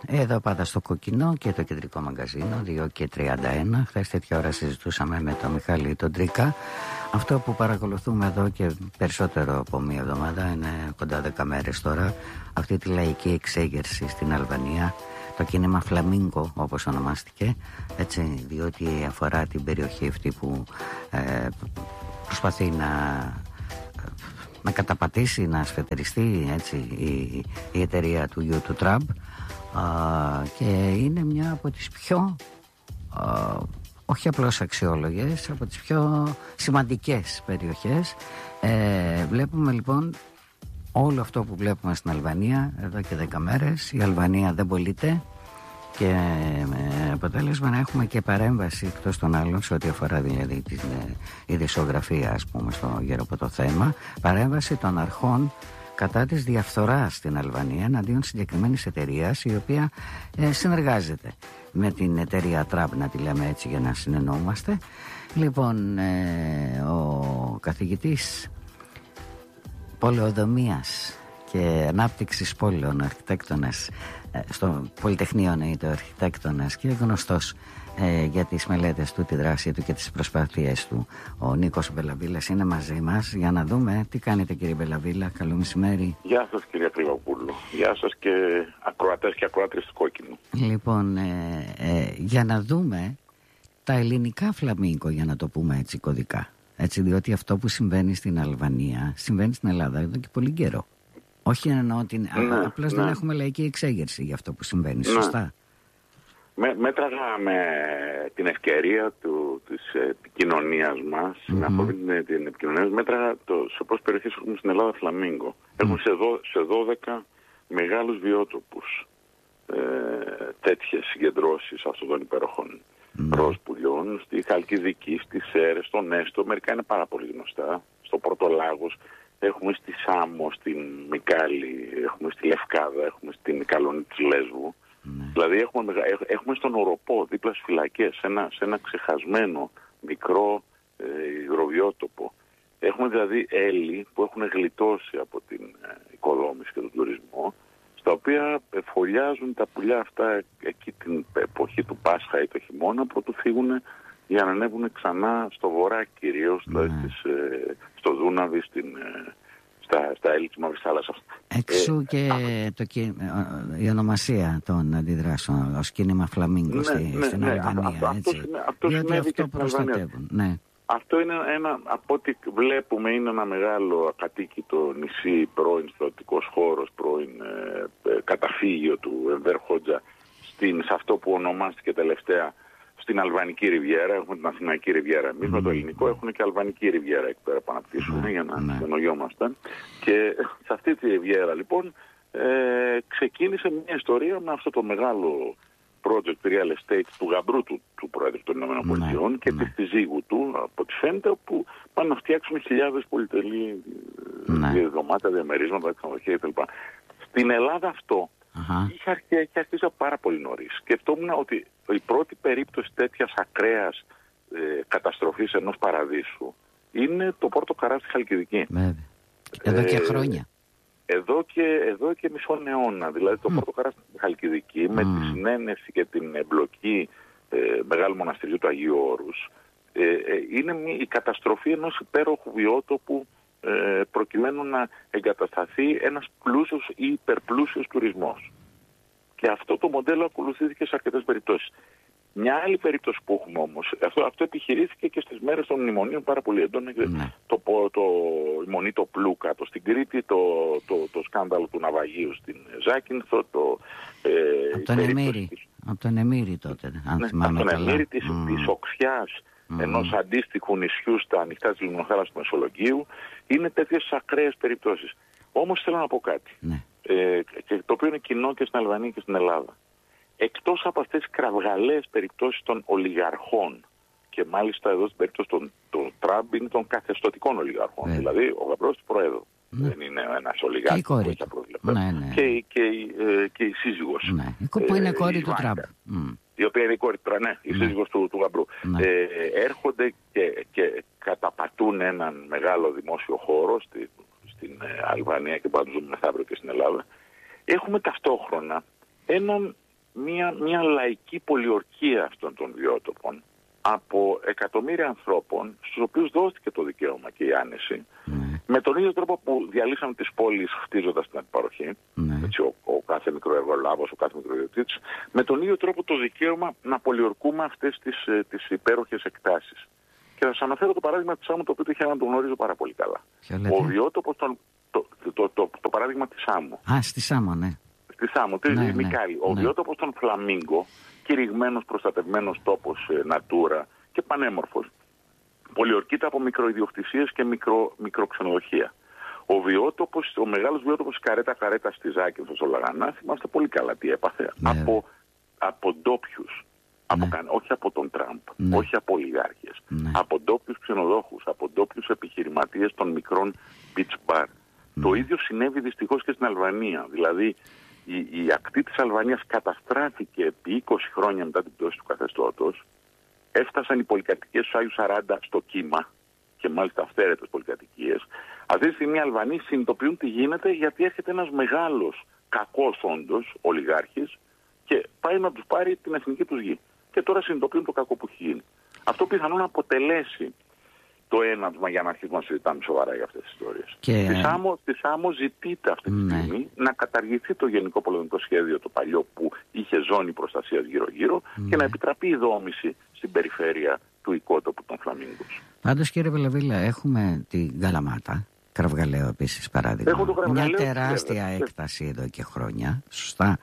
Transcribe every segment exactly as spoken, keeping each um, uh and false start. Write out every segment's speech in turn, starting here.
Εδώ πάντα στο Κοκκινό και το κεντρικό μαγκαζίνο, δύο και τριάντα ένα. Χθες τέτοια ώρα συζητούσαμε με τον Μιχάλη τον Τρίκα. Αυτό που παρακολουθούμε εδώ και περισσότερο από μία εβδομάδα, είναι κοντά δέκα μέρες τώρα, αυτή τη λαϊκή εξέγερση στην Αλβανία, το κίνημα Φλαμίνγκο όπως ονομάστηκε, έτσι, διότι αφορά την περιοχή αυτή που ε, προσπαθεί να... να καταπατήσει, να ασφετεριστεί, έτσι, η, η εταιρεία του γιου του Τραμπ, και είναι μια από τις πιο α, όχι απλώς αξιόλογες, από τις πιο σημαντικές περιοχές. ε, βλέπουμε λοιπόν όλο αυτό που βλέπουμε στην Αλβανία εδώ και δέκα μέρες. Η Αλβανία δεν πωλείται και με αποτέλεσμα να έχουμε και παρέμβαση εκτός των άλλων σε ό,τι αφορά δηλαδή την ειδησιογραφία, ας πούμε, στο γύρω από το θέμα, παρέμβαση των αρχών κατά της διαφθοράς στην Αλβανία εναντίον συγκεκριμένης εταιρείας, η οποία ε, συνεργάζεται με την εταιρεία Τραμπ, να τη λέμε έτσι για να συνεννοούμαστε. Λοιπόν, ε, ο καθηγητής πολεοδομίας και ανάπτυξης πόλεων, ο αρχιτέκτονας, ε, στο Πολυτεχνείο εννοείται ο αρχιτέκτονας και γνωστός Ε, για τις μελέτες του, τη δράση του και τις προσπάθειές του, ο Νίκος Μπελαβίλας, είναι μαζί μας για να δούμε τι κάνετε, κύριε Μπελαβίλα. Καλό μεσημέρι. Γεια σας, κύριε Κρυβοπούλου. Γεια σας και ακροατές και ακροάτριες του Κόκκινου. Λοιπόν, ε, ε, για να δούμε τα ελληνικά φλαμίνγκο, για να το πούμε έτσι κωδικά, έτσι, διότι αυτό που συμβαίνει στην Αλβανία συμβαίνει στην Ελλάδα εδώ και πολύ καιρό. Όχι εννοώ ότι ναι, απλώς ναι. δεν έχουμε λαϊκή εξέγερση για αυτό που συμβαίνει, ναι. Σωστά. Με, μέτραγα με την ευκαιρία του, της ε, κοινωνίας μας, mm-hmm. με αυτή την, την επικοινωνία, μέτραγα το, σε πόσες περιοχές έχουμε στην Ελλάδα φλαμίνγκο. Mm-hmm. Έχουμε σε, δω, σε δώδεκα μεγάλους βιότοπους ε, τέτοιες συγκεντρώσεις αυτών των υπέροχων mm-hmm. ροζ πουλιών, στη Χαλκιδική, στη Σέρες, στο Νέστο, μερικά είναι πάρα πολύ γνωστά, στο Πρωτολάγος, έχουμε στη Σάμο, στην Μικάλη, έχουμε στη Λευκάδα, έχουμε στην Καλονή της Λέσβου. Ναι. Δηλαδή έχουμε, έχουμε στον Οροπό, δίπλα στις φυλακές, σε ένα, σε ένα ξεχασμένο μικρό ε, υγροβιότοπο. Έχουμε δηλαδή έλλη που έχουν γλιτώσει από την ε, οικοδόμηση και τον τουρισμό, στα οποία ε, φωλιάζουν τα πουλιά αυτά εκεί την εποχή του Πάσχα ή το χειμώνα, πρωτού φύγουν για να ανέβουν ξανά στο βορρά κυρίως, ναι. δηλαδή στις, ε, στο Δούναβι, στην... Ε, στα, στα έλλη της Μαύρης Θάλασσας. Εξού ε, και α, το, η ονομασία των αντιδράσεων ως κίνημα Φλαμίνγκο, ναι, στη, ναι, στην ναι, Αλβανία. Αυτό, έτσι. Αυτό, αυτό, αυτό προστατεύουν. Ναι. Αυτό είναι ένα, από ό,τι βλέπουμε, είναι ένα μεγάλο ακατοίκητο νησί, πρώην στρατιωτικός χώρος, πρώην ε, ε, καταφύγιο του Ενβέρ Χότζα, στην, σε αυτό που ονομάστηκε τελευταία στην Αλβανική Ριβιέρα. Έχουμε την Αθηναϊκή Ριβιέρα. Εμείς mm. με το ελληνικό έχουμε και Αλβανική Ριβιέρα εκεί πέρα που αναπτύσσουμε mm. για να mm. ενογιόμαστε. Και σε αυτή τη Ριβιέρα λοιπόν ε, ξεκίνησε μια ιστορία με αυτό το μεγάλο project real estate του γαμπρού του, του Πρόεδρου των Ηνωμένων Πολιτειών mm. και mm. της συζύγου του, από ό,τι φαίνεται, που πάνε να φτιάξουν χιλιάδες πολυτελή mm. δωμάτια, διαμερίσματα, ξενοδοχεία κτλ. Στην Ελλάδα αυτό Uh-huh. είχε αρχίσει πάρα πολύ νωρίς. Σκεφτόμουν ότι η πρώτη περίπτωση τέτοιας ακραίας ε, καταστροφής ενός παραδείσου είναι το Πόρτο Καρά στη Χαλκιδική. Βέβαια. Εδώ και χρόνια. Ε, εδώ, και, εδώ και μισό αιώνα. Δηλαδή το mm. Πόρτο Καρά στη Χαλκιδική mm. με τη συνένεση και την εμπλοκή ε, Μεγάλου Μοναστηριού του Αγίου Όρους ε, ε, είναι μια, η καταστροφή ενός υπέροχου βιότοπου προκειμένου να εγκατασταθεί ένας πλούσιος ή υπερπλούσιος τουρισμός. Και αυτό το μοντέλο ακολουθήθηκε σε αρκετές περιπτώσεις. Μια άλλη περίπτωση που έχουμε όμως, αυτό, αυτό επιχειρήθηκε και στις μέρες των μνημονίων πάρα πολύ έντονα. Ναι. Το, το, η μονή το Πλούκα, το στην Κρήτη, το, το, το σκάνδαλο του ναυαγίου στην Ζάκυνθο, το... Ε, από τον Εμμύρη, από τον Εμμύρη τότε, αν ναι, θυμάμαι καλά. Από τον Εμμύρη της, mm. της Οξιάς, mm. ενός αντίστοιχου νησιού στα ανοιχτά της Λιμνοθάλασσας του Μεσολογγίου. Είναι τέτοιες ακραίες περιπτώσεις. Όμως θέλω να πω κάτι, ναι. ε, και το οποίο είναι κοινό και στην Αλβανία και στην Ελλάδα. Εκτός από αυτές τις κραυγαλαίες περιπτώσεις των ολιγαρχών, και μάλιστα εδώ στην περίπτωση των, των Τραμπ είναι των καθεστωτικών ολιγαρχών, ναι. δηλαδή ο γαμπρός του Προέδρου. Ναι. Δεν είναι ένας ολιγάρχης που έχει τα προβλήματα. Ναι, ναι. Και, και, ε, και η σύζυγος. Ναι. Που είναι ε, κόρη του Τραμπ. Mm. Η οποία είναι η κόρη του Τραμπ, ναι, η ναι. σύζυγος του, του γαμπρού. Ναι. Ε, έρχονται και, και καταπατούν έναν μεγάλο δημόσιο χώρο στη, στην ε, Αλβανία και πάντως μεθαύριο και στην Ελλάδα. Έχουμε ταυτόχρονα έναν μια, μια λαϊκή πολιορκία αυτών των βιότοπων από εκατομμύρια ανθρώπων, στους οποίους δόθηκε το δικαίωμα και η άνεση, ναι. με τον ίδιο τρόπο που διαλύσαμε τις πόλεις χτίζοντας την αντιπαροχή, ναι. έτσι, ο, ο κάθε μικροεργολάβος, ο κάθε μικροϊδιοκτήτης, με τον ίδιο τρόπο το δικαίωμα να πολιορκούμε αυτές τις, τις υπέροχες εκτάσεις. Και θα σας αναφέρω το παράδειγμα της Σάμου, το οποίο είχε να το γνωρίζω πάρα πολύ καλά. Ο βιότοπος, τον, το, το, το, το, το παράδειγμα της Σάμου. Α, στη Σάμο, ναι. Στη Σάμο, τη ναι, Μικάλη. Ναι, ο ναι. βιότοπος των Φλαμίγκο, κηρυγμένος, προστατευμένος τόπος ε, Natura και πανέμορφος, πολιορκείται από μικροϊδιοκτησίες και μικρο, μικροξενοδοχεία. Ο βιότοπος, ο μεγάλος βιότοπος Καρέτα Καρέτα στη Ζάκη, στο Λαγανά, θυμάστε πολύ καλά τι έπαθε. Ναι. Από, από ντόπιους. Ναι. Από, όχι από τον Τραμπ, ναι. όχι από ολιγάρχες, ναι. από ντόπιους ξενοδόχους, από ντόπιους επιχειρηματίες των μικρών beach bar. Ναι. Το ίδιο συνέβη δυστυχώς και στην Αλβανία. Δηλαδή η, η ακτή της Αλβανίας καταστράφηκε επί είκοσι χρόνια μετά την πτώση του καθεστώτος. Έφτασαν οι πολυκατοικίες του Άγιου Σαράντα στο κύμα και μάλιστα αυθαίρετες πολυκατοικίες. Αυτή τη στιγμή οι Αλβανοί συνειδητοποιούν τι γίνεται, γιατί έρχεται ένας μεγάλος κακός όντως ολιγάρχης και πάει να τους πάρει την εθνική τους γη. Και τώρα συνειδητοποιούν το κακό που έχει γίνει. Αυτό πιθανόν να αποτελέσει το έναυσμα για να αρχίσουμε να συζητάμε σοβαρά για αυτές τις ιστορίες. Και... Στη Σάμο, στη Σάμο ζητείται αυτή τη ναι. στιγμή να καταργηθεί το γενικό πολεμικό σχέδιο, το παλιό που είχε ζώνη προστασίας γύρω-γύρω, ναι. και να επιτραπεί η δόμηση στην περιφέρεια του οικότοπου των Φλαμίγκους. Πάντως, κύριε Βελαβίλα, έχουμε την Καλαμάτα, Κραυγαλαίο επίσης παράδειγμα. Μια τεράστια βέβαια. έκταση εδώ και χρόνια. Σωστά.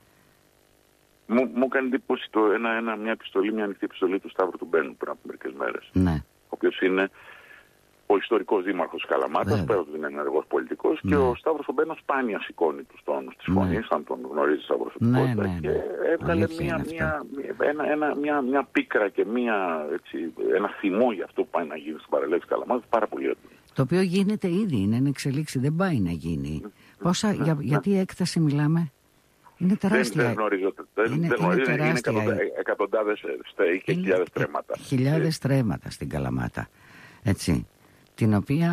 Μου, μου έκανε εντύπωση το ένα, ένα, μια επιστολή, μια ανοιχτή επιστολή του Σταύρου του Μπένου πριν από μερικές μέρες. Ναι. Ο οποίος είναι ο ιστορικός δήμαρχος της Καλαμάτας, πέρα ότι είναι ενεργός πολιτικός, ναι. και ο Σταύρος ο Μπένος σπάνια σηκώνει τους τόνους της φωνής, ναι. αν τον γνωρίζει σαν προσωπικότητα. Ναι, ναι, ναι. Και έβγαλε μια, μια, ένα, ένα, μια, μια πίκρα και μια, έτσι, ένα θυμό για αυτό που πάει να γίνει στην παραλία της Καλαμάτας πάρα πολύ έντονο. Το οποίο γίνεται ήδη, είναι εν εξελίξη, δεν πάει να γίνει. Ναι. Πόσα, ναι, για, ναι. γιατί έκταση μιλάμε? Είναι τεράστια. Δεν, δεν γνωρίζω. Δεν, είναι, δεν γνωρίζω. Είναι, είναι εκατοντά, εκατοντάδες ή χιλιάδες τρέματα. Χιλιάδες τρέματα στην Καλαμάτα. Έτσι. Την οποία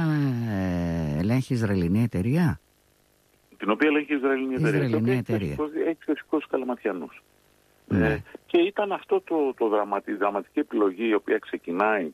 ε, ελέγχει η Ισραηλινή εταιρεία. Την οποία ελέγχει η Ισραηλινή εταιρεία. Ισραηλινή εταιρεία. Έχει ξεσηκώσει καλαματιανούς. Ναι. Ε, και ήταν αυτό το, το δραματι, δραματική επιλογή, η οποία ξεκινάει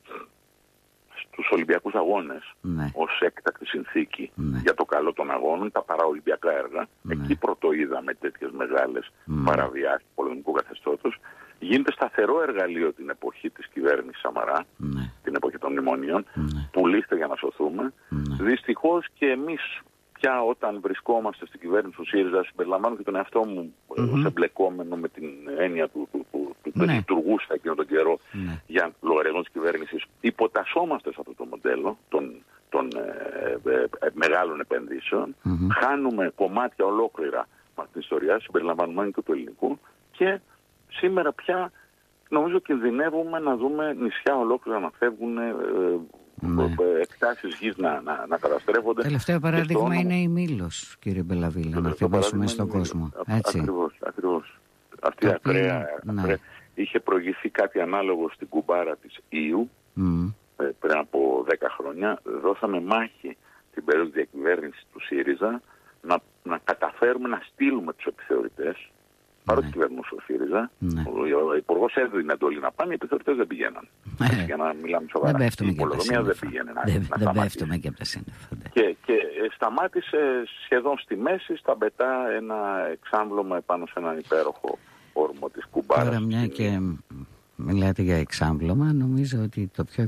στους Ολυμπιακούς Αγώνες, ναι. ως έκτακτη συνθήκη, ναι. για το καλό των αγώνων, τα παραολυμπιακά έργα. Ναι. Εκεί πρώτο είδαμε τέτοιες μεγάλες ναι. παραβιάσεις του πολεμικού καθεστώτος. Γίνεται σταθερό εργαλείο την εποχή της κυβέρνησης Σαμαρά, ναι. την εποχή των μνημονίων, ναι. πουλήστε για να σωθούμε. Ναι. Δυστυχώς και εμείς πια όταν βρισκόμαστε στην κυβέρνηση του ΣΥΡΙΖΑ, συμπεριλαμβάνω και τον εαυτό μου mm-hmm. ως εμπλεκόμενο με την έννοια του, του, του, του, ναι. του λειτουργού σε εκείνο τον καιρό, ναι. για λογαριασμό της κυβέρνησης, υποτασσόμαστε σε αυτό το μοντέλο των, των ε, ε, ε, μεγάλων επενδύσεων, mm-hmm. χάνουμε κομμάτια ολόκληρα με την ιστορία, συμπεριλαμβανομένου και του ελληνικού, και σήμερα πια νομίζω κινδυνεύουμε να δούμε νησιά ολόκληρα να φεύγουν, ε, ναι. εκτάσεις γης να, να, να καταστρέφονται. Τελευταίο παράδειγμα όνομα... είναι η Μήλος, κύριε Μπελαβίλα, να θυμίσουμε στον κόσμο. Έτσι. Ακριβώς, ακριβώς. Αυτή η ακραία, ναι. ακραία είχε προηγηθεί κάτι ανάλογο στην κουμπάρα της Ιου mm. πριν από δέκα χρόνια. Δώσαμε μάχη την περίοδο διακυβέρνησης του ΣΥΡΙΖΑ να, να καταφέρουμε να στείλουμε τους επιθεωρητές. Παρότι ναι. κυβερνούσε ο ΣΥΡΙΖΑ, ναι. ο Υπουργός έδινε εντολή να πάνε, οι επιθεωρητές δεν πηγαίναν. Ναι. Για να μιλάμε σοβαρά. Δεν πέφτουμε και από τα σύννεφα. Δεν πήγαινε να, δεν, να δεν πέφτουμε και από τα σύννεφα. Και, και σταμάτησε σχεδόν στη μέση, στα μπετά ένα εξάμβλωμα επάνω σε έναν υπέροχο όρμο της Κουμπάρας. Τώρα μια και μιλάτε για εξάμβλωμα, νομίζω ότι το πιο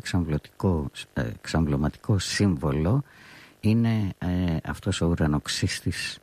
εξαμβλωματικό σύμβολο είναι ε, αυτός ο ουρανοξύστης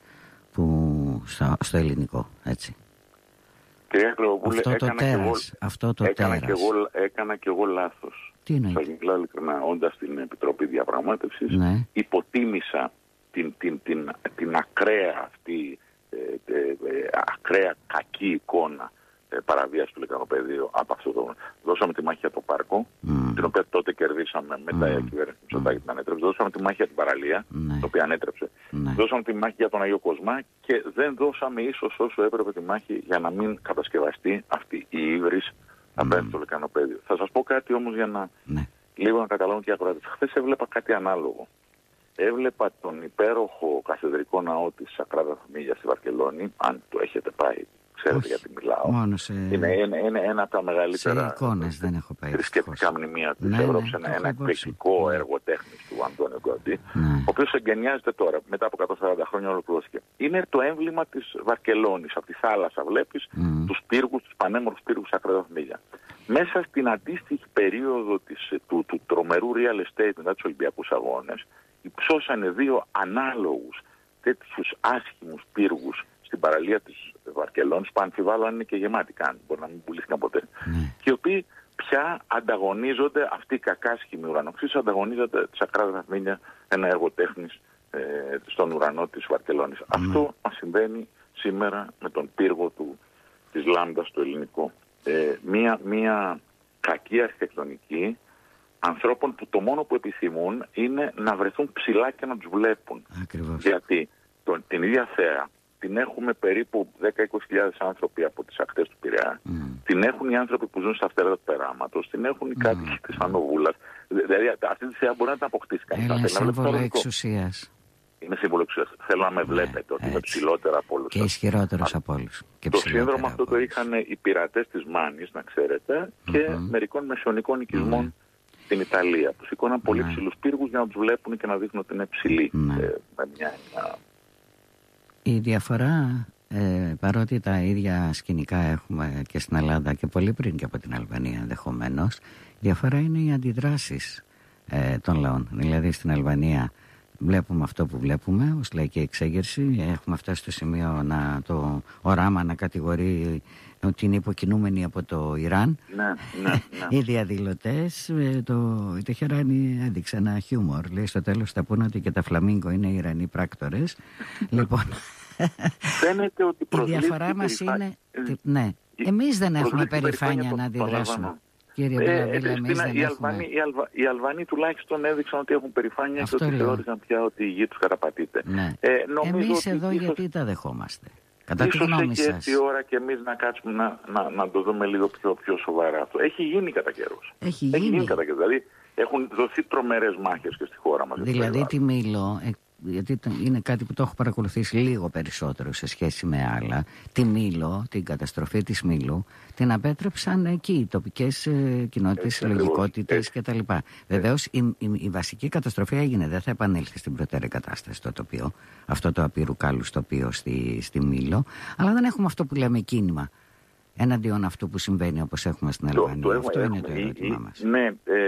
που στο, στο ελληνικό, έτσι. Κυρία Κλεοπούλε, αυτό το έκανα, τέρας, και εγώ, αυτό το έκανα, τέρας. Και εγώ, έκανα και εγώ λάθος. Τι εννοείται? Σας μιλάω ειλικρινά, όντας στην Επιτροπή Διαπραγμάτευσης, ναι. υποτίμησα την, την, την, την ακραία αυτή, ε, ε, ε, ακραία κακή εικόνα ε, παραβίαση του λεκανοπεδίου από αυτό το... Δώσαμε τη μάχη για το πάρκο, mm. την οποία τότε κερδίσαμε μετά mm. η κυβέρνηση Μητσοτάκη mm. την ανέτρεψε. Δώσαμε τη μάχη για την παραλία, mm. την οποία ανέτρεψε. Mm. Δώσαμε τη μάχη για τον Αγίο Κοσμά και δεν δώσαμε ίσως όσο έπρεπε τη μάχη για να μην κατασκευαστεί αυτή η ύβρις απέναντι mm. στο λεκανοπέδιο. Θα σας πω κάτι όμως για να mm. λίγο να καταλάβουν και οι ακροατές. Χθες έβλεπα κάτι ανάλογο. Έβλεπα τον υπέροχο καθεδρικό ναό της Σακράδα Φαμίλια στη Βαρκελόνη, αν το έχετε πάει. ξέρετε γιατί μιλάω. Μόνο σε... είναι, είναι, είναι ένα από τα μεγαλύτερα σε εικόνες, δεν έχω πάει θρησκευτικά μνημεία της ναι, Ευρώπης. Ναι, ένα ένα εκπληκτικό ναι. έργο τέχνης του Αντώνιο Γκόντι, ναι. ο οποίος εγκαινιάζεται τώρα, μετά από εκατόν σαράντα χρόνια ολοκληρώθηκε. Είναι το έμβλημα της Βαρκελόνης. Από τη θάλασσα βλέπεις mm. τους πύργους, τους πανέμορφους πύργους ακραία μίλια. Μέσα στην αντίστοιχη περίοδο της, του, του τρομερού real estate μετά τους Ολυμπιακούς Αγώνες, υψώσανε δύο ανάλογους τέτοιους άσχημους πύργους στην παραλία της Βαρκελόνης, που αμφιβάλλω αν είναι και γεμάτοι καν, μπορεί να μην πουλήθηκαν ποτέ, mm. και οι οποίοι πια ανταγωνίζονται, αυτοί οι κακάσχημοι ουρανοξύσεις ανταγωνίζονται τις ακραία βαθμίδια, ένα έργο τέχνης ε, στον ουρανό της Βαρκελόνης. Mm. Αυτό μας συμβαίνει σήμερα με τον πύργο του, της Λάμπδας στο ελληνικό. Ε, μία, μία κακή αρχιτεκτονική ανθρώπων που το μόνο που επιθυμούν είναι να βρεθούν ψηλά και να τους βλέπουν. Ακριβώς. Γιατί τον, την ίδια θέα την έχουμε περίπου δέκα με είκοσι χιλιάδες άνθρωποι από τις ακτές του Πειραιά. Mm. Την έχουν οι άνθρωποι που ζουν στα φτερά του περάματος. Την έχουν οι mm. κάτοικοι της Ανοβούλας. Δηλαδή αυτή τη θέα μπορεί να την αποκτήσει κανείς. Είναι σύμβολο εξουσίας. Είναι σύμβολο εξουσίας. Θέλω να με βλέπετε yeah, ότι είμαι ψηλότερα από όλους. Και ισχυρότερος από όλους. Το σύνδρομο αυτό το είχαν οι πειρατές της Μάνης, να ξέρετε, mm-hmm. και μερικών μεσαιωνικών οικισμών mm-hmm. στην Ιταλία. Που σηκώναν πολύ mm-hmm. ψηλούς πύργους για να τους βλέπουν και να δείχνουν ότι είναι ψηλοί. Mm-hmm. Ε, με μια... Η διαφορά, ε, παρότι τα ίδια σκηνικά έχουμε και στην Ελλάδα και πολύ πριν και από την Αλβανία ενδεχομένως, η διαφορά είναι οι αντιδράσεις ε, των λαών. Δηλαδή στην Αλβανία βλέπουμε αυτό που βλέπουμε ως λαϊκή εξέγερση. Έχουμε φτάσει στο σημείο να το οράμα να κατηγορεί ότι είναι υποκινούμενοι από το Ιράν. Ναι, ναι, ναι. Οι διαδηλωτές, το, η Τεχεράνη έδειξε ένα χιούμορ. Λέει στο τέλος θα πούνε ότι και τα φλαμίγκο είναι Ιρανοί πράκτορες. Λοιπόν, φαίνεται ότι η διαφορά μας περιφα... είναι... Ε, ναι, εμείς δεν έχουμε περηφάνεια να αντιδράσουμε. Κύριε Μπελαβίλα, εμείς δεν οι, έχουμε... Αλβανοί, οι, Αλβα... οι Αλβανοί τουλάχιστον έδειξαν ότι έχουν περηφάνεια και ότι λέω. θεώρησαν πια ότι η γη τους καταπατείται. Ναι. Ε, εμείς ότι εδώ ίσως... γιατί τα δεχόμαστε. Κατά τη ίσως γνώμη έχει έρθει η ώρα και εμείς να κάτσουμε να, να, να το δούμε λίγο πιο, πιο σοβαρά αυτό. Έχει γίνει κατά καιρός. Έχει γίνει. Έχει γίνει κατά καιρός. Δηλαδή έχουν δοθεί τρομερές μάχες και στη χώρα μας. Δηλαδή τη Μήλο, γιατί είναι κάτι που το έχω παρακολουθήσει λίγο περισσότερο σε σχέση με άλλα, τη Μήλο, την καταστροφή της Μήλου, την απέτρεψαν εκεί οι τοπικές ε, κοινότητες, συλλογικότητες κτλ. Βεβαίως η, η, η βασική καταστροφή έγινε, δεν θα επανέλθει στην προτέρα κατάσταση το τοπίο, αυτό το απείρου κάλου τοπίο στη, στη Μήλο, αλλά δεν έχουμε αυτό που λέμε κίνημα εναντίον αυτού που συμβαίνει όπως έχουμε στην Αλβανία. Το, το αυτό έχουμε, είναι το ερώτημά μας. Ναι, ε,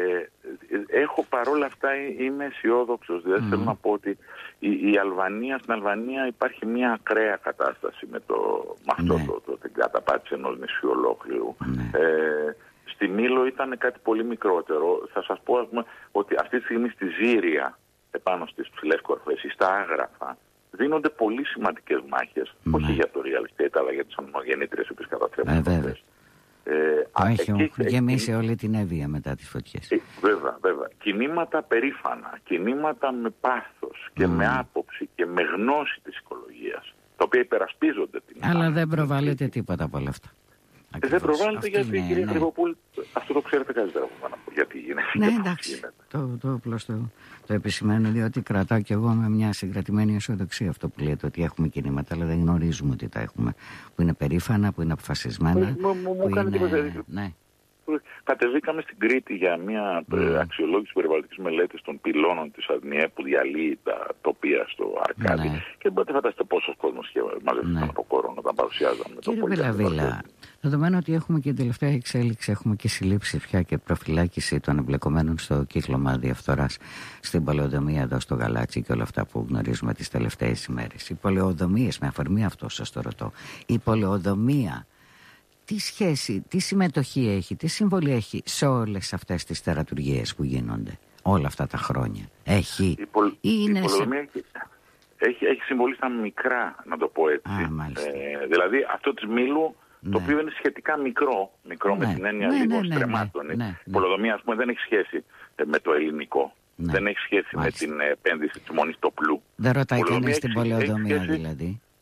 έχω παρόλα αυτά είμαι αισιόδοξος. Δηλαδή mm. θέλω να πω ότι η, η Αλβανία, στην Αλβανία υπάρχει μια ακραία κατάσταση με, το, με αυτό ναι. το, το, την καταπάτηση ενός νησιού ολόκληρου. Ναι. Ε, στη Μήλο ήταν κάτι πολύ μικρότερο. Θα σας πω ας πούμε, ότι αυτή τη στιγμή στη Ζήρια, επάνω στις ψηλές κορφές ή στα Άγραφα, δίνονται πολύ σημαντικές μάχες, ναι. όχι για το real estate, αλλά για τις ανομογεννήτριες που καταστρέφουν. Ε, έχει γεμίσει όλη την Εύβοια μετά τις φωτιές. Ε, βέβαια, βέβαια. Κινήματα περήφανα, κινήματα με πάθος και mm. με άποψη και με γνώση της οικολογίας, τα οποία υπερασπίζονται την Αλλά άμυνα. Δεν προβάλλεται τίποτα από όλα αυτά. Ε, δεν προβάλλεται γιατί, είναι, κυρία ναι. Γρηγοπούλη, αυτό το ξέρετε καλύτερα από μένα. Γιατί γίνεται. Ναι, εντάξει. Το, το απλώς το, το επισημαίνω, διότι κρατάω κι εγώ με μια συγκρατημένη αισιοδοξία αυτό που λέτε, ότι έχουμε κινήματα, αλλά δεν γνωρίζουμε ότι τα έχουμε. Που είναι περήφανα, που είναι αποφασισμένα. Μου, μου, μου είναι... ναι. Κατεβήκαμε στην Κρήτη για μια mm. αξιολόγηση περιβαλλοντικής μελέτης των πυλώνων της ΑΔΝΙΕ που διαλύει τα τοπία στο Αρκάδι. Ναι. Και μπορείτε να φανταστείτε πόσος κόσμος είχε μαζευτεί ναι. από κορώνα όταν παρουσιάζαμε το Κύριε Μπελαβίλα, δεδομένου ότι έχουμε και την τελευταία εξέλιξη, έχουμε και συλλήψει πια και προφυλάκηση των εμπλεκομένων στο κύκλωμα διαφθοράς, στην πολεοδομία εδώ στο Γαλάτσι και όλα αυτά που γνωρίζουμε τις τελευταίες ημέρες. Οι πολεοδομίες, με αφορμή αυτό σας το ρωτώ, η πολεοδομία. Τι σχέση, τι συμμετοχή έχει, τι συμβολή έχει σε όλες αυτές τις τερατουργίες που γίνονται όλα αυτά τα χρόνια? Έχει η πολ, ή είναι η σε... έχει, έχει συμβολή στα μικρά, να το πω έτσι. Α, ε, δηλαδή αυτό της Μήλου, ναι. το οποίο είναι σχετικά μικρό, μικρό ναι. με την έννοια ναι, λίγο ναι, ναι, στρεμάτων. Ναι, ναι, ναι. Η πολεοδομία, ας πούμε, δεν έχει σχέση με το ελληνικό. Ναι. Δεν έχει σχέση μάλιστα. με την επένδυση της μόνης τοπλού. Δεν ρωτάει κανείς την πολεοδομία δηλαδή.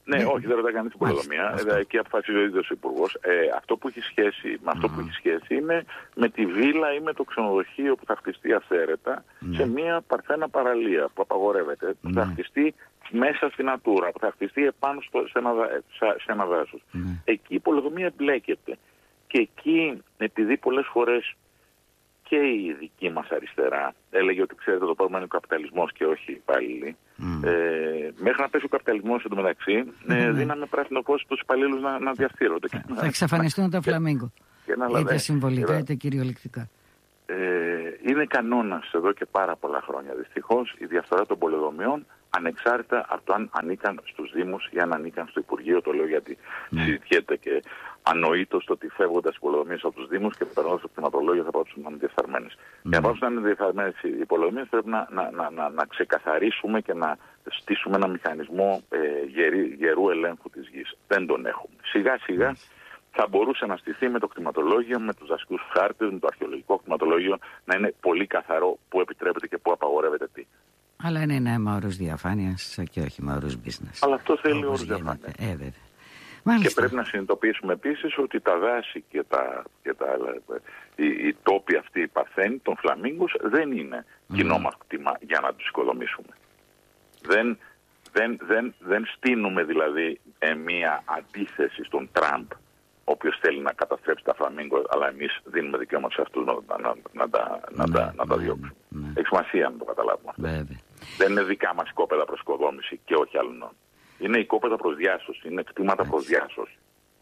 Ναι, ναι, όχι, δεν ρωτάει κανείς την πολεοδομία. Εκεί αποφασίζει ο ίδιος ο Υπουργός. Ε, αυτό που έχει σχέση, με αυτό mm. που έχει σχέση είναι με τη βίλα ή με το ξενοδοχείο που θα χτιστεί αυθαίρετα mm. σε μια παρθένα παραλία που απαγορεύεται. Mm. Που θα χτιστεί μέσα στην Natura, που θα χτιστεί επάνω στο, σε, ένα, σε ένα δάσος. Mm. Εκεί η πολεοδομία εμπλέκεται. Και εκεί, επειδή πολλές φορές και η δική μας αριστερά έλεγε ότι ξέρετε το πρόβλημα είναι ο καπιταλισμός και όχι οι υπάλληλοι. Mm. Ε, μέχρι να πέσει ο καπιταλισμός εντωμεταξύ, mm. ε, δίναμε πράσινο φως στους υπαλλήλους να, να διαφθείρονται. Θα, θα εξαφανιστούν τα φλαμίγκο. Είτε συμβολικά είτε κυριολεκτικά. Ε, είναι κανόνας εδώ και πάρα πολλά χρόνια δυστυχώς η διαφθορά των πολεοδομιών, ανεξάρτητα από το αν ανήκαν στους Δήμους ή αν ανήκαν στο Υπουργείο. Το λέω γιατί mm. συζητιέται και ανοήτως το ότι φεύγοντας οι πολεοδομίες από τους Δήμους και περνώντας το κτηματολόγιο θα πάψουν να είναι διεφθαρμένες. Mm. Για να πάψουν να είναι διεφθαρμένες οι πολεοδομίες πρέπει να, να, να, να, να ξεκαθαρίσουμε και να στήσουμε ένα μηχανισμό ε, γερί, γερού ελέγχου της γης. Δεν τον έχουμε. Σιγά σιγά θα μπορούσε να στηθεί με το κτηματολόγιο, με τους δασικούς χάρτες, με το αρχαιολογικό κτηματολόγιο, να είναι πολύ καθαρό που επιτρέπεται και που απαγορεύεται τι. Αλλά είναι ένα αίμα όρους διαφάνειας και όχι με όρους business. Αλλά αυτό θέλει όρους διαφάνειας. Ε, βέβαια. Και πρέπει να συνειδητοποιήσουμε επίσης ότι τα δάση και, τα, και τα, οι, οι τόποι αυτοί, οι παρθένοι των φλαμίγκους δεν είναι mm. κοινό μας κτήμα για να τους οικοδομήσουμε. Δεν, δεν, δεν, δεν στείνουμε δηλαδή ε, μία αντίθεση στον Τραμπ, ο οποίος θέλει να καταστρέψει τα φλαμίγκο, αλλά εμείς δίνουμε δικαίωμα σε αυτούς να, να, να, να, τα, να, ναι, τα, να τα διώξουμε. Ναι. Έχει σημασία να το καταλάβουμε αυτό. Βέβαια. Δεν είναι δικά μας οικόπεδα προς οικοδόμηση και όχι άλλων. Είναι οικόπεδα προς διάσωση, είναι κτήματα προς διάσωση.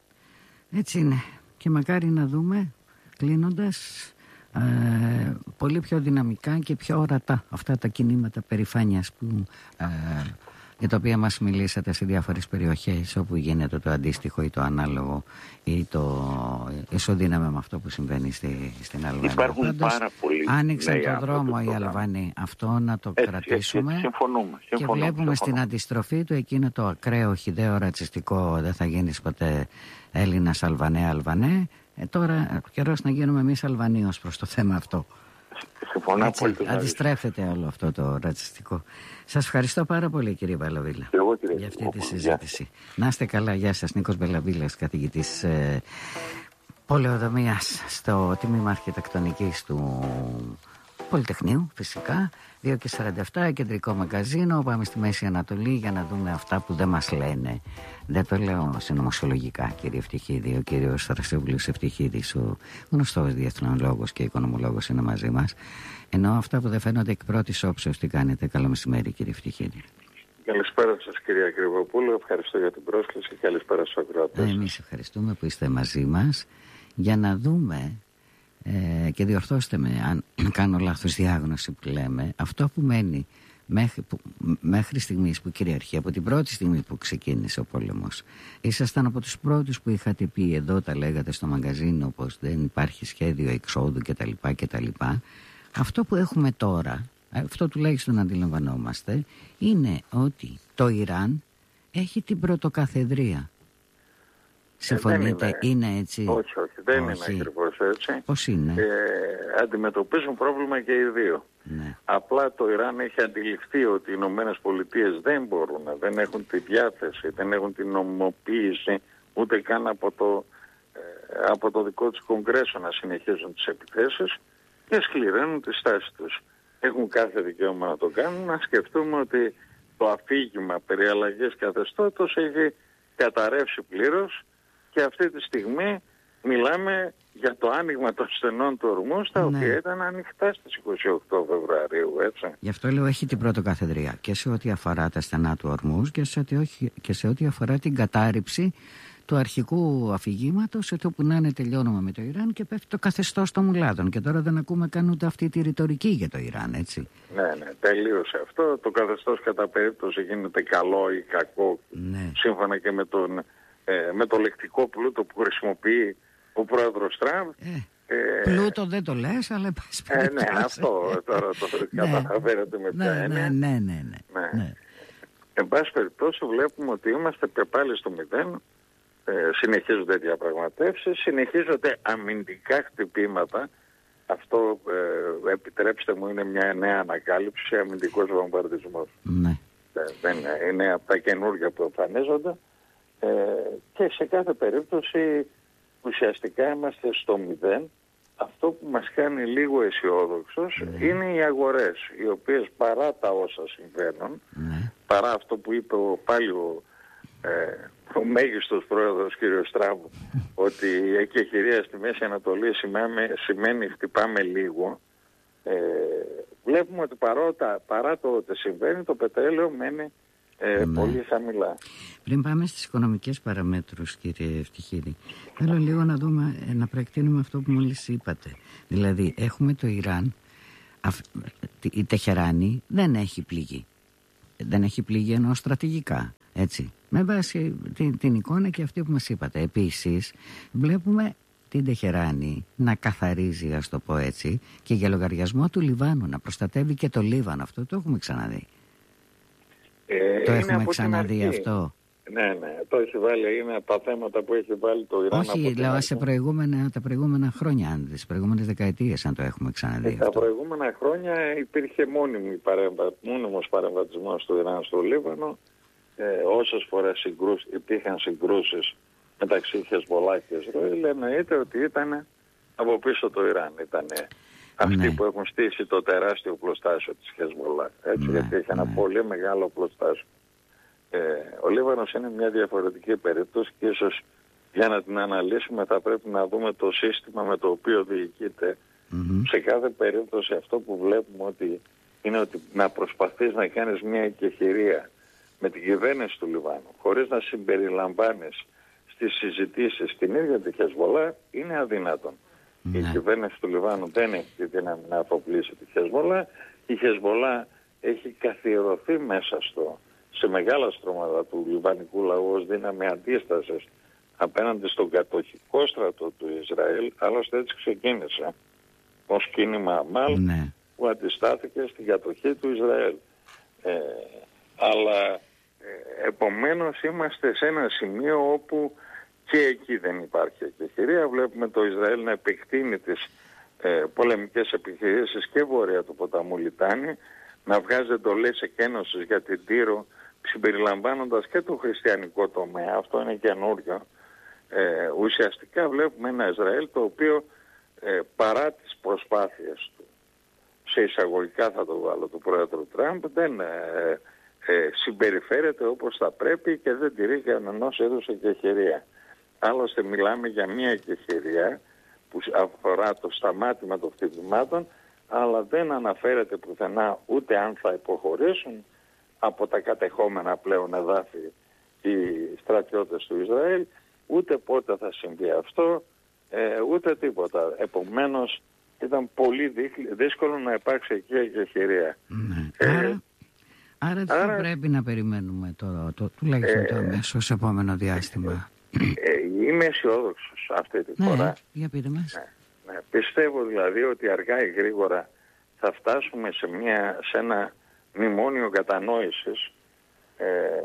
Έτσι είναι. Και μακάρι να δούμε, κλείνοντας, ε, πολύ πιο δυναμικά και πιο ορατά αυτά τα κινήματα περηφάνειας που... Ε, για τα οποία μας μιλήσατε σε διάφορες περιοχές όπου γίνεται το αντίστοιχο ή το ανάλογο ή το ισοδύναμο με αυτό που συμβαίνει στη, στην Αλβανία. Υπάρχουν Πάντως, πάρα πολλοί άνοιξαν τον δρόμο οι Αλβανοί αυτό να το έτσι, κρατήσουμε έτσι, συμφωνούμε, συμφωνούμε, και βλέπουμε συμφωνούμε. Στην αντιστροφή του εκείνο το ακραίο χυδαίο ρατσιστικό δεν θα γίνεις ποτέ Έλληνας Αλβανέ Αλβανέ. Ε, τώρα καιρός να γίνουμε εμείς Αλβανοί ως προς το θέμα αυτό. Έτσι, αντιστρέφεται όλο αυτό το ρατσιστικό. Σας ευχαριστώ πάρα πολύ κύριε Μπελαβίλα για αυτή τη συζήτηση. Να είστε καλά, γεια σας. Νίκος Μπελαβίλας, καθηγητής ε, πολεοδομίας στο τμήμα αρχιτεκτονικής του Πολυτεχνείου φυσικά. δύο και σαράντα επτά, κεντρικό μαγκαζίνο. Πάμε στη Μέση Ανατολή για να δούμε αυτά που δεν μας λένε. Δεν το λέω συνωμοσιολογικά, κύριε Ευτυχίδη. Ο κύριος Θρασίβουλος Ευτυχίδης, ο γνωστός διεθνολόγος και οικονομολόγος, είναι μαζί μας. Ενώ αυτά που δεν φαίνονται εκ πρώτης όψεως. Τι κάνετε? Καλό μεσημέρι, κύριε Ευτυχίδη. Καλησπέρα σας, κυρία Κρυβοπούλου. Ευχαριστώ για την πρόσκληση. Καλησπέρα στους ακροατές. Εμείς ευχαριστούμε που είστε μαζί μας για να δούμε. Ε, και διορθώστε με αν κάνω λάθος διάγνωση που λέμε, αυτό που μένει μέχρι, που, μέχρι στιγμής που κυριαρχεί, από την πρώτη στιγμή που ξεκίνησε ο πόλεμος, ήσασταν από τους πρώτους που είχατε πει, εδώ τα λέγατε στο μαγκαζίνο, πως δεν υπάρχει σχέδιο εξόδου κτλ. κτλ. Αυτό που έχουμε τώρα, αυτό τουλάχιστον αντιλαμβανόμαστε, είναι ότι το Ιράν έχει την πρωτοκαθεδρία. Συμφωνείτε, είναι, είναι έτσι? Όχι, όχι, δεν όχι. είναι ακριβώς έτσι. Πώς είναι? Ε, αντιμετωπίζουν πρόβλημα και οι δύο. Ναι. Απλά το Ιράν έχει αντιληφθεί ότι οι Ηνωμένες Πολιτείες δεν μπορούν, δεν έχουν τη διάθεση, δεν έχουν την νομιμοποίηση ούτε καν από το, ε, από το δικό τους Κογκρέσο να συνεχίζουν τις επιθέσεις και σκληραίνουν τη στάση τους. Έχουν κάθε δικαίωμα να το κάνουν. Να σκεφτούμε ότι το αφήγημα περί αλλαγής καθεστώτος έχει καταρρεύσει πλήρως. Και αυτή τη στιγμή μιλάμε για το άνοιγμα των στενών του Ορμούς, τα ναι. οποία ήταν ανοιχτά στις είκοσι οκτώ Φεβρουαρίου, έτσι. Γι' αυτό λέω έχει την πρωτοκαθεδρία και σε ό,τι αφορά τα στενά του Ορμούς και σε ό,τι, όχι, και σε ό,τι αφορά την κατάρριψη του αρχικού αφηγήματος, ότι όπου να είναι τελειώνουμε με το Ιράν και πέφτει το καθεστώς των μουλάτων. Και τώρα δεν ακούμε καν ούτε αυτή τη ρητορική για το Ιράν, έτσι. Ναι, ναι, τελείωσε αυτό. Το καθεστώς κατά περίπτωση γίνεται καλό ή κακό, ναι. σύμφωνα και με τον... με το λεκτικό πλούτο που χρησιμοποιεί ο πρόεδρος Τραμπ. Ε, ε, πλούτο δεν το λες, αλλά πας ε, ναι, αυτό τώρα το καταλαβαίνετε με ποια έννοια. Ναι, ναι, ναι, ναι, ναι. Εν πάση περιπτώσει βλέπουμε ότι είμαστε πάλι στο μηδέν, ε, συνεχίζονται διαπραγματεύσεις, συνεχίζονται αμυντικά χτυπήματα. Αυτό, ε, επιτρέψτε μου, είναι μια νέα ανακάλυψη, αμυντικός βομβαρδισμός. Ναι. Ε, δεν είναι, είναι από τα καινούργια που εμφανίζονται. ε, και σε κάθε περίπτωση ουσιαστικά είμαστε στο μηδέν. Αυτό που μας κάνει λίγο αισιόδοξος mm. είναι οι αγορές, οι οποίες παρά τα όσα συμβαίνουν, mm. παρά αυτό που είπε ο, πάλι ο, ε, ο μέγιστος πρόεδρος κ. Στράβου, ότι η εκεχηρία στη Μέση Ανατολή σημαίνει, σημαίνει χτυπάμε λίγο, ε, βλέπουμε ότι παρότα, παρά το ότι συμβαίνει, το πετρέλαιο μένει ε, ναι. πολύ χαμηλά. Πριν πάμε στις οικονομικές παραμέτρους, κύριε Ευτυχίδη, θέλω λίγο να δούμε, να προεκτείνουμε αυτό που μόλις είπατε. Δηλαδή, έχουμε το Ιράν, η Τεχεράνη δεν έχει πληγεί. Δεν έχει πληγεί ενώ στρατηγικά, έτσι. Με βάση την, την εικόνα και αυτή που μας είπατε. Επίσης, βλέπουμε την Τεχεράνη να καθαρίζει, ας το πω έτσι, και για λογαριασμό του Λιβάνου, να προστατεύει και το Λίβανο. Αυτό το έχουμε ξαναδεί. Ε, το έχουμε ξαναδεί αυτό. Ναι, ναι, το έχει βάλει, είναι από τα θέματα που έχει βάλει το Ιράν. Όχι, λέω σε προηγούμενα, τα προηγούμενα χρόνια, τις προηγούμενες δεκαετίες, αν το έχουμε ξαναδεί. Τα αυτό. προηγούμενα χρόνια υπήρχε μόνιμη παρέμβα, μόνιμος παρεμβατισμός του Ιράν στο Λίβανο. Ε, όσες φορές συγκρούς, υπήρχαν συγκρούσεις μεταξύ Χεσμολάχ και Ισραήλ, εννοείται ότι ήταν από πίσω το Ιράν. Ήταν αυτοί ναι. που έχουν στήσει το τεράστιο οπλοστάσιο της Χεσμολάχ. Έτσι, ναι, γιατί έχει ναι. ένα πολύ μεγάλο οπλοστάσιο. Ε, ο Λίβανος είναι μια διαφορετική περίπτωση και ίσως για να την αναλύσουμε θα πρέπει να δούμε το σύστημα με το οποίο διοικείται. Mm-hmm. Σε κάθε περίπτωση αυτό που βλέπουμε ότι είναι ότι να προσπαθείς να κάνεις μια εκεχηρία με την κυβέρνηση του Λιβάνου χωρίς να συμπεριλαμβάνεις στις συζητήσεις την ίδια τη Χεσμολάχ είναι αδύνατον. Mm-hmm. Η κυβέρνηση του Λιβάνου δεν έχει τη δύναμη να αφοπλίσει τη Χεσμολάχ. Η Χεσμολάχ έχει καθιερωθεί μέσα στο σε μεγάλα στρώματα του λιβανικού λαού ως δύναμη αντίστασης απέναντι στον κατοχικό στρατό του Ισραήλ, άλλωστε έτσι ξεκίνησε ως κίνημα Αμάλ ναι. που αντιστάθηκε στην κατοχή του Ισραήλ. Ε, αλλά ε, επομένως είμαστε σε ένα σημείο όπου και εκεί δεν υπάρχει εκεχηρία. Βλέπουμε το Ισραήλ να επεκτείνει τις ε, πολεμικές επιχειρήσεις και βόρεια του ποταμού Λιτάνη, να βγάζει εντολές εκένωσης για την Τύρο, συμπεριλαμβάνοντας και το χριστιανικό τομέα. Αυτό είναι καινούριο. Ε, ουσιαστικά βλέπουμε ένα Ισραήλ το οποίο ε, παρά τις προσπάθειες του, σε εισαγωγικά θα το βάλω, του πρόεδρου Τραμπ, δεν ε, ε, συμπεριφέρεται όπως θα πρέπει και δεν τηρεί κανενός είδους εκεχηρία. Άλλωστε μιλάμε για μια εκεχηρία που αφορά το σταμάτημα των χτυπημάτων, αλλά δεν αναφέρεται πουθενά ούτε αν θα υποχωρήσουν από τα κατεχόμενα πλέον εδάφη οι στρατιώτες του Ισραήλ, ούτε πότε θα συμβεί αυτό, ε, ούτε τίποτα. Επομένως ήταν πολύ δύσκολο να υπάρξει εκεί εκεχηρία. Ναι. Ε, άρα, άρα τι άρα, θα πρέπει να περιμένουμε τώρα, το, τουλάχιστον ε, το αμέσως επόμενο διάστημα. Ε, ε, είμαι αισιόδοξος αυτή τη ναι, φορά. Για πείτε μας. Ναι, ναι. Πιστεύω δηλαδή ότι αργά ή γρήγορα θα φτάσουμε σε, μια, σε ένα μνημόνιο κατανόησης ε,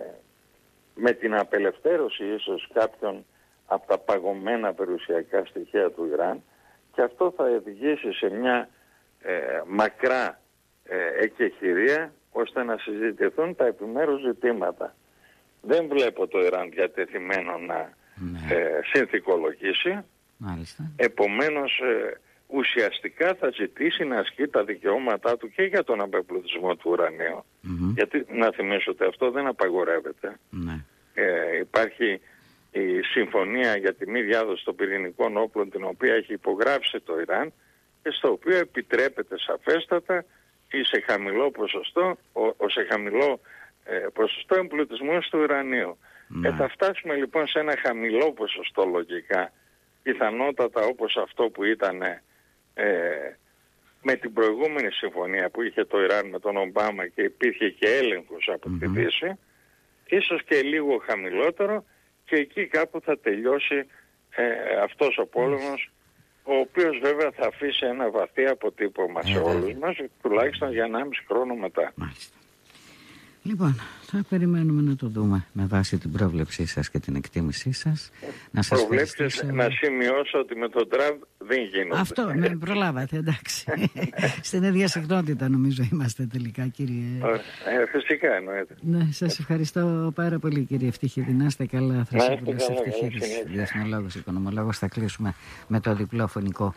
με την απελευθέρωση ίσως κάποιων από τα παγωμένα περιουσιακά στοιχεία του Ιράν, και αυτό θα οδηγήσει σε μια ε, μακρά ε, εκεχηρία ώστε να συζητηθούν τα επιμέρους ζητήματα. Δεν βλέπω το Ιράν διατεθειμένο να ναι. ε, συνθηκολογήσει. Μάλιστα. Επομένως ε, ουσιαστικά θα ζητήσει να ασκεί τα δικαιώματά του και για τον απεμπλουτισμό του ουρανίου. Mm-hmm. Γιατί να θυμίσω ότι αυτό δεν απαγορεύεται. Mm-hmm. Ε, υπάρχει η συμφωνία για τη μη διάδοση των πυρηνικών όπλων, την οποία έχει υπογράψει το Ιράν και στο οποίο επιτρέπεται σαφέστατα ή σε χαμηλό ποσοστό, ο, ο σε χαμηλό ε, ποσοστό εμπλουτισμού του ουρανίου. Mm-hmm. Ε, θα φτάσουμε λοιπόν σε ένα χαμηλό ποσοστό λογικά, πιθανότατα όπως αυτό που ήταν ε, με την προηγούμενη συμφωνία που είχε το Ιράν με τον Ομπάμα και υπήρχε και έλεγχος από mm-hmm. τη Δύση, ίσως και λίγο χαμηλότερο, και εκεί κάπου θα τελειώσει ε, αυτός ο πόλεμος, ο οποίος βέβαια θα αφήσει ένα βαθύ αποτύπωμα σε όλους μας, τουλάχιστον για ενάμιση χρόνο μετά. Μάλιστα. Λοιπόν, θα περιμένουμε να το δούμε με βάση την πρόβλεψή σας και την εκτίμησή σας. Να σας Προβλέψεις, να σημειώσω ότι με τον Τραμπ δεν γίνονται. Αυτό, με προλάβατε, εντάξει. Στην ίδια συχνότητα νομίζω είμαστε τελικά, κύριε. Ε, φυσικά εννοείται. Ναι, σας ευχαριστώ πάρα πολύ, κύριε Ευτυχίδη. Να είστε καλά, Θρασιβούλος Ευτυχίδης, διεθνολόγος, οικονομολόγος. Θα κλείσουμε με το διπλό φωνικό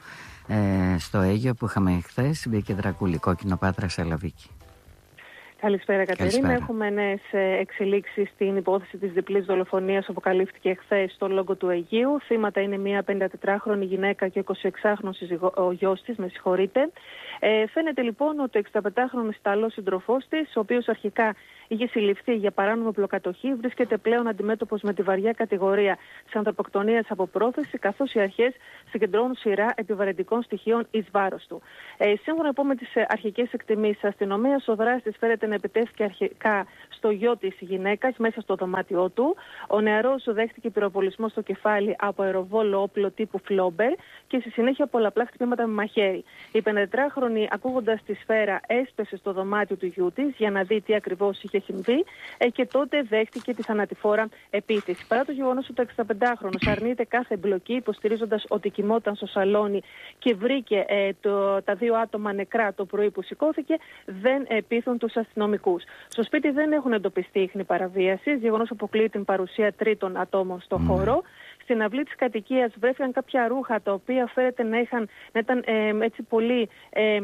ε, στο Αίγιο που είχαμε χθες. Βίκη Δρακούλη, Κόκκινο Πάτρα, Σαλαβίκη. Καλησπέρα, Κατερίνα. Καλησπέρα. Έχουμε νέες εξελίξεις στην υπόθεση της διπλής δολοφονίας που αποκαλύφθηκε χθες στο Λόγκο του Αιγείου. Θύματα είναι μια πενηντατετράχρονη γυναίκα και εικοσιεξάχρονος ο γιος της, με συγχωρείτε. Ε, φαίνεται λοιπόν ότι ο εξηνταπεντάχρονος Ιταλός σύντροφός της, ο οποίος αρχικά είχε συλληφθεί για παράνομη πλοκατοχή, βρίσκεται πλέον αντιμέτωπος με τη βαριά κατηγορία της ανθρωποκτονίας από πρόθεση, καθώς οι αρχές συγκεντρώνουν σειρά επιβαρυντικών στοιχείων εις βάρος του. Ε, σύμφωνα με τις αρχικές εκτιμήσεις της αστυνομίας, ο δράστης φέρεται να επιτέθηκε αρχικά στο γιο της γυναίκας μέσα στο δωμάτιό του. Ο νεαρός δέχτηκε πυροβολισμό στο κεφάλι από αεροβόλο όπλο τύπου Φλόμπερ και στη συνέχεια πολλαπλά χτυπήματα με μαχαίρι. Η πενηντατετράχρονη, ακούγοντας τη σφαίρα, έσπεσε στο δωμάτιο του γιού της για να δει τι ακριβώς είχε συμβεί ε, και τότε δέχτηκε τη θανατηφόρα επίθεση. Παρά το γεγονός ότι ο εξηνταπεντάχρονος αρνείται κάθε εμπλοκή, υποστηρίζοντας ότι κοιμόταν στο σαλόνι και βρήκε ε, το, τα δύο άτομα νεκρά το πρωί που σηκώθηκε, δεν επίθουν τους αστυνομικούς. Στο σπίτι δεν έχουν εντοπιστεί ίχνη παραβίασης, γεγονός αποκλείει την παρουσία τρίτων ατόμων στο mm. χώρο. Στην αυλή της κατοικίας βρέθηκαν κάποια ρούχα τα οποία φέρεται να, είχαν, να ήταν ε, έτσι πολύ... Ε,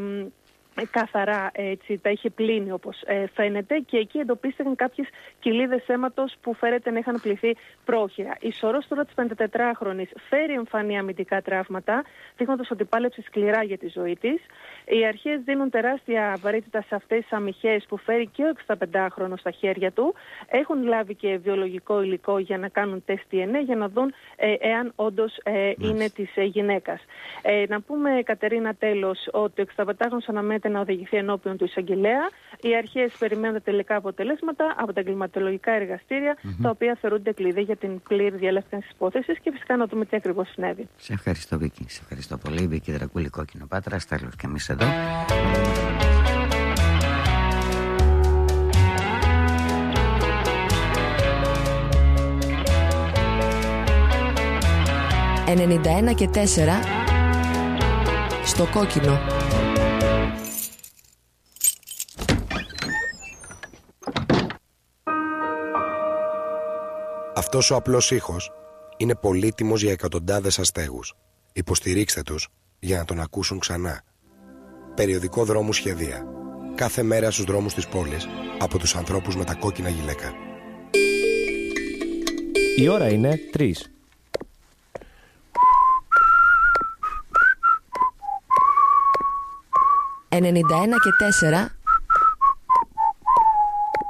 καθαρά, έτσι, τα είχε πλύνει όπως ε, φαίνεται, και εκεί εντοπίστηκαν κάποιες κοιλίδες αίματος που φέρεται να είχαν πληθεί πρόχειρα. Η σωρός τώρα της πενηντατετράχρονης φέρει εμφανή αμυντικά τραύματα, δείχνοντας ότι πάλεψε σκληρά για τη ζωή της. Οι αρχές δίνουν τεράστια βαρύτητα σε αυτές τις αμυχές που φέρει και ο εξηνταπεντάχρονος στα χέρια του. Έχουν λάβει και βιολογικό υλικό για να κάνουν τεστ ντι εν έι για να δουν ε, εάν όντως ε, είναι της ε, γυναίκας. Ε, να πούμε, Κατερίνα, τέλος, ότι ο εξηνταπεντάχρονος αναμένεται να οδηγηθεί ενώπιον του εισαγγελέα. Οι αρχές περιμένουν τα τελικά αποτελέσματα από τα εγκληματολογικά εργαστήρια, mm-hmm. τα οποία θεωρούνται κλειδί για την πλήρη διαλεύκανση της υπόθεσης, και φυσικά να δούμε τι ακριβώς συνέβη. Σε ευχαριστώ, Βίκη. Σε ευχαριστώ πολύ. Βίκη Δρακούλη, Κόκκινο Πάτρα. Τέλος και εμείς εδώ. ενενήντα ένα και τέσσερα στο Κόκκινο. Αυτός ο απλός ήχος είναι πολύτιμος για εκατοντάδες αστέγους. Υποστηρίξτε τους για να τον ακούσουν ξανά. Περιοδικό Δρόμου Σχεδία. Κάθε μέρα στους δρόμους της πόλης από τους ανθρώπους με τα κόκκινα γυλαίκα. Η ώρα είναι τρεις. ενενήντα ένα και τέσσερα